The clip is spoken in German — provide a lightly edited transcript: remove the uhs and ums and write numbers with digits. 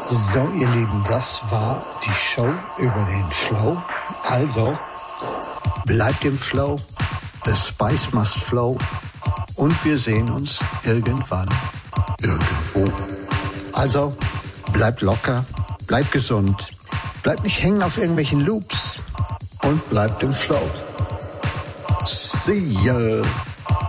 So, ihr Lieben, das war die Show über den Flow. Also, bleibt im Flow. The Spice must flow. Und wir sehen uns irgendwann, irgendwo. Also, bleibt locker, bleibt gesund, bleibt nicht hängen auf irgendwelchen Loops und bleibt im Flow. See ya!